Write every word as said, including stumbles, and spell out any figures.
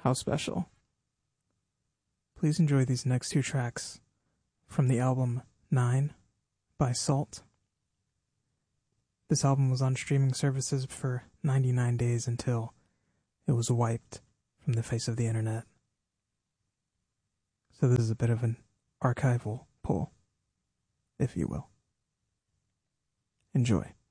How special. Please enjoy these next two tracks from the album Nine by Salt. This album was on streaming services for ninety-nine days until it was wiped from the face of the internet. So this is a bit of an archival pull, if you will. Enjoy.